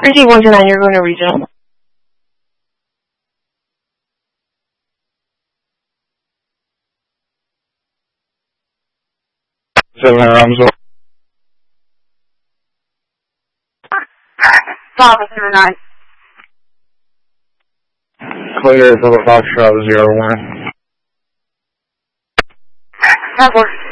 Receive 129, you're going to regional. Bravo 09. Clear, Philip Foxtrot 01. That works.